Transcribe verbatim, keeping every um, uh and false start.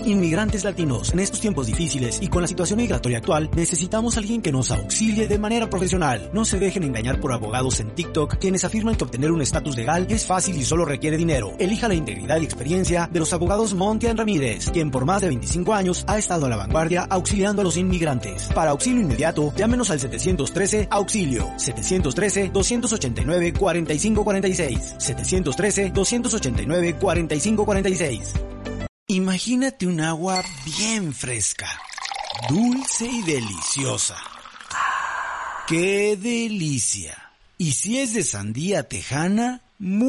Inmigrantes latinos, en estos tiempos difíciles y con la situación migratoria actual, necesitamos a alguien que nos auxilie de manera profesional. No se dejen engañar por abogados en TikTok, quienes afirman que obtener un estatus legal es fácil y solo requiere dinero. Elija la integridad y experiencia de los abogados Montian Ramírez, quien por más de veinticinco años ha estado a la vanguardia auxiliando a los inmigrantes. Para auxilio inmediato, llámenos al setecientos trece auxilio, setecientos trece, doscientos ochenta y nueve, cuarenta y cinco cuarenta y seis, setecientos trece, doscientos ochenta y nueve, cuarenta y cinco cuarenta y seis. Imagínate un agua bien fresca, dulce y deliciosa. ¡Qué delicia! Y si es de sandía tejana, muy